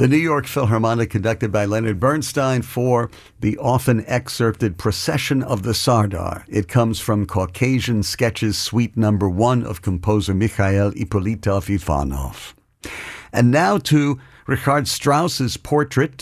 The New York Philharmonic, conducted by Leonard Bernstein, for the often excerpted Procession of the Sardar. It comes from Caucasian Sketches, Suite Number 1 of composer Mikhail Ippolitov Ivanov. And now to Richard Strauss's portrait